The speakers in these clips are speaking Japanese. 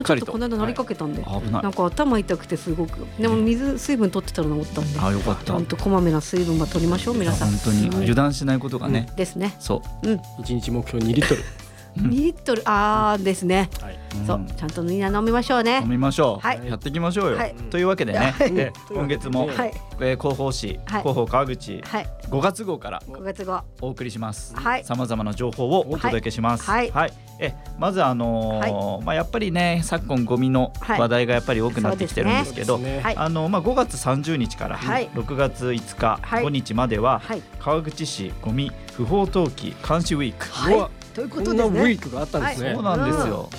ちょっとこの間なりかけたんで、 危ない。 なんか頭痛くてすごく。でも水分取ってたら治ったんで。 あ、よかった。 本当こまめな水分は取りましょう皆さん。 本当に油断しないことがね。 ですね。 そう。 1日目標2リットル。 2リットルですね。そうちゃんとみんな飲みましょうね。 飲みましょう。 はい。 やっていきましょうよ。というわけでね、今月も広報誌広報川口5月号からお送りします。さまざまな情報をお届けします。はい。まずやっぱりね昨今ゴミの話題がやっぱり多くなってきてるんですけど、5月30日から6月5日5日までは川口市ゴミ不法投棄監視ウィーク。 ということですね。 こんなウィークがあったんですね。 そうなんですよ。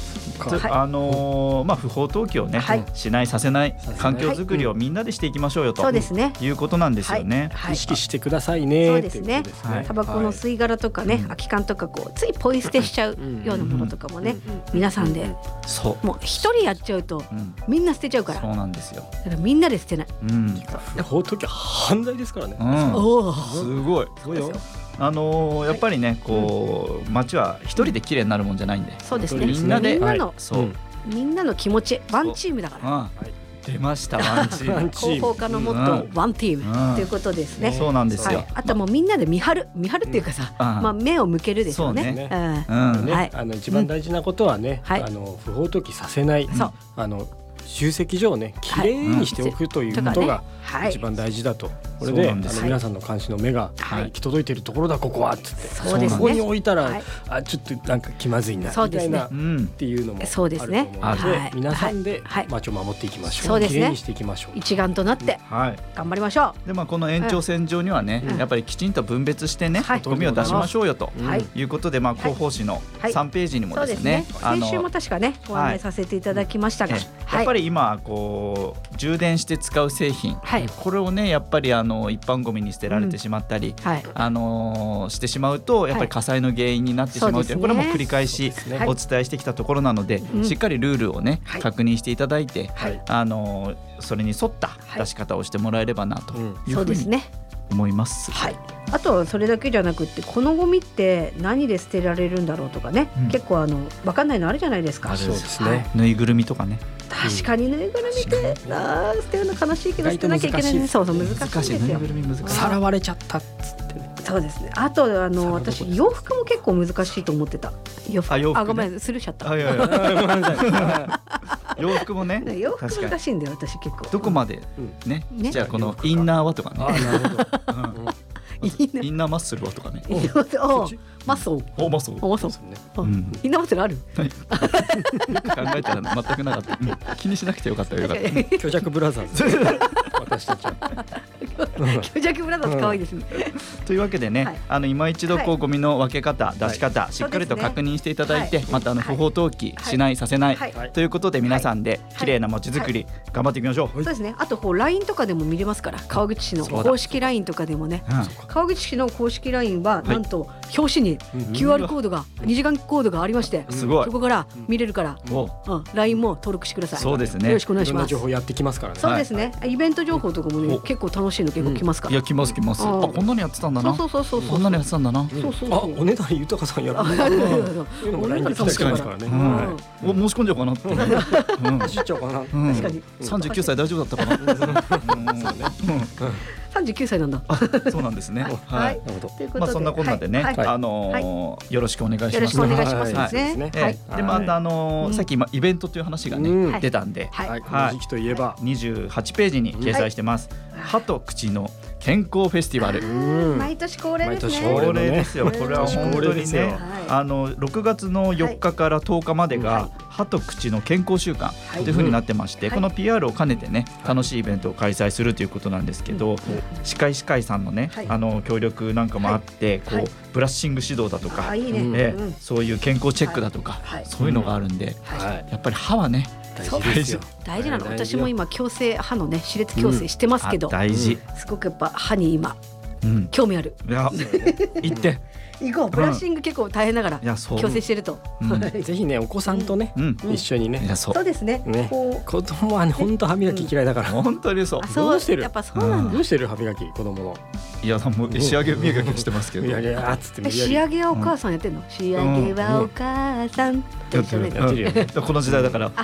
不法投棄をね、しないさせない環境づくりをみんなでしていきましょうよということなんですよね。 意識してくださいね。 そうですね。タバコの吸い殻とかね、空き缶とかついポイ捨てしちゃうようなものとかもね、皆さんでもう一人やっちゃうとみんな捨てちゃうから。 そうなんですよ。 だからみんなで捨てない。 不法投棄は犯罪ですからね。 すごい。やっぱりね街は一人で綺麗になるもんじゃないんで、 そうですね。 みんなでみんなの気持ちワンチームだから。 出ましたワンチーム。 広報課のモットーワンチームということですね。 そうなんですよ。 あともうみんなで見張るっていうかさ、目を向けるですよね。 一番大事なことはね、不法投棄させない。集積所をねきれいにしておくということが一番大事だと。これで皆さんの監視の目が行き届いているところだここはっつってここに置いたらちょっとなんか気まずいなみたいなっていうのもあると思うので、皆さんで街を守っていきましょう。きれいにしていきましょう。 一丸となって頑張りましょう。でこの延長線上にはねやっぱりきちんと分別してねゴミを出しましょうよということで広報誌の3ページにもですね、 先週も確かねご案内させていただきましたが、 やっぱり今充電して使う製品、これをねやっぱり一般ゴミに捨てられてしまったり、してしまうとやっぱり火災の原因になってしまうという、これも繰り返しお伝えしてきたところなので、しっかりルールをね確認していただいて、それに沿った出し方をしてもらえればなというふうに思います。 あとはそれだけじゃなくって、このゴミって何で捨てられるんだろうとかね、結構分かんないのあるじゃないですか。 そうですね。ぬいぐるみとかね。 確かにぬいぐるみって捨てるの悲しいけど捨てなきゃいけないね。そう難しいですよ。 さらわれちゃったっつってね。 そうですね。あと私洋服も結構難しいと思ってた。洋服ごめんスルーしちゃった。 洋服もね。 洋服難しいんだよ私結構。 どこまでね。じゃあこのインナーはとかね。インナーマッスルはとかね。 マッソー。マッソー。 インナーマッスルある？ 考えたら全くなかった。気にしなくてよかったよかった。 虚弱ブラザーズ。私たちは。 虚弱ブラザーズ可愛いですね。 というわけでね、今一度ゴミの分け方、出し方しっかりと確認していただいて、また不法投棄しないさせないということで皆さんで綺麗な街づくり頑張っていきましょう。 そうですね。あとLINE とかでも見れますから、川口市の公式 LINE とかでもね。川口市の公式 LINE はなんと表紙に QR コードが2時間コードがありまして、そこから見れるから LINE も登録してください。 そうですね。 よろしくお願いします。 いろんな情報やってきますからね。 そうですね。イベント情報とかもね結構楽しいの結構来ますから。 いや来ます。こんなにやってたんだな。こんなにやってたんだな。 お値段豊さんやる。お値段確かにからね。申し込んじゃおうかなって。 走っちゃおうかな。 確かに。 39歳大丈夫だったかな。 39歳なんだ。 そうなんですね。はい。そんなこんなでね、よろしくお願いします。 よろしくお願いしますね。 でまたさっきイベントという話がね出たんで、 この時期といえば 28ページに掲載してます。歯と口の健康フェスティバル。 毎年恒例ですね。 恒例ですよ。これは本当にね、6月の4日から10日までが歯と口の健康週間という風になってまして、この PR を兼ねてね楽しいイベントを開催するということなんですけど、歯科医師会さんのね協力なんかもあって、ブラッシング指導だとか、そういう健康チェックだとか、そういうのがあるんで、やっぱり歯はね大事なの。私も今矯正歯のね歯列矯正してますけど、 大事。 すごくやっぱ歯に今興味ある。 いや行って行こう。ブラッシング結構大変だから矯正してると、 ぜひねお子さんとね一緒にね。 そうですね。 子供はね本当歯磨き嫌いだから。 本当にそう。 どうしてる？ やっぱそうなんだ。 どうしてる歯磨き子供の。 いやもう仕上げ磨きしてますけど。 仕上げはお母さんやってんの？仕上げはお母さんってやってるよね。 この時代だから